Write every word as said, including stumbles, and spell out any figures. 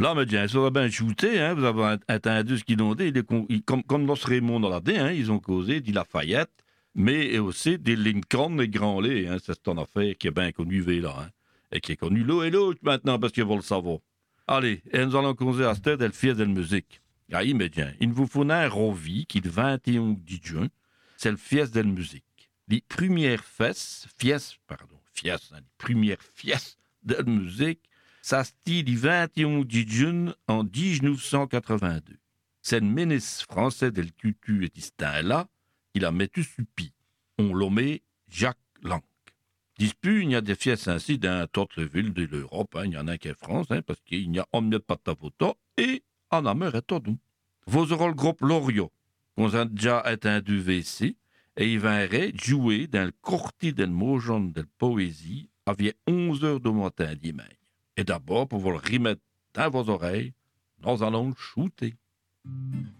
Là, me dit, ça va bien shooter, hein, vous avez entendu ce qu'ils ont dit, il est con- il- comme, comme dans ce Raymond dans la D, hein, ils ont causé, dit Lafayette, mais aussi des Lincoln et Granley, hein, c'est une affaire qui est bien connue, là, hein, et qui est connue l'eau et l'autre maintenant, parce qu'ils vont le savoir. Allez, et nous allons causer à cette elle fies de la musique. Ah, immédiat, il vous faut un rovi qui le vingt et un juin, c'est le fies de la musique. Les premières fesses, fies, pardon, fies, hein, les premières fies de la musique, ça se dit le vingt et un juin en dix-neuf cent quatre-vingt-deux. C'est le ministre français de la culture et de là qui l'a mis sur pied. On l'a mis Jacques Lang. Dispute, il y a des fiestes ainsi dans toutes les villes de l'Europe. Hein. Il y en a qui est France, hein, parce qu'il n'y a en mieux pas de photo et en amour et tout. Vous aurez le groupe Loriot, qu'on a déjà éteint du V C, et il viendrait jouer dans le corti del Mojon de poésie avec onze heures de matin dimanche. Et d'abord, pour vous le remettre dans vos oreilles, nous allons le shooter.